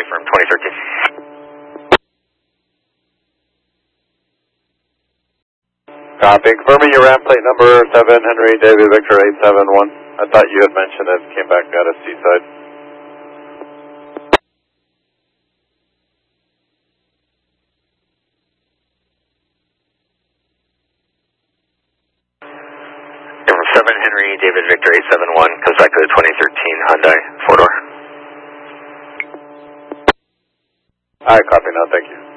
confirm 2013. Copy. Confirming your ramp plate number 7 Henry David Victor 871. I thought you had mentioned it came back out of Seaside. From 7 Henry David Victor 871 comes back to the 2013 Hyundai 4-door. Alright, copy now, thank you.